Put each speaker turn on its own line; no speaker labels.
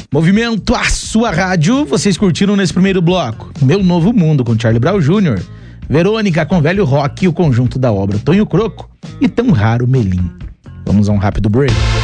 Movimento a sua rádio, vocês curtiram nesse primeiro bloco Meu Novo Mundo com Charlie Brown Jr., Verônica com Velho Rock e o conjunto da obra Tonho Croco e Tão Raro Melim. Vamos a um rápido break.